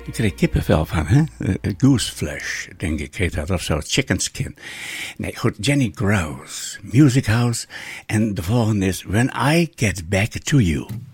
Ik kreeg kippenvel van, hè? Goose flesh, denk ik, heet dat, of zo. Chicken skin. Nee, goed, Jenny Grouse, Music House. En de volgende is When I Get Back to You.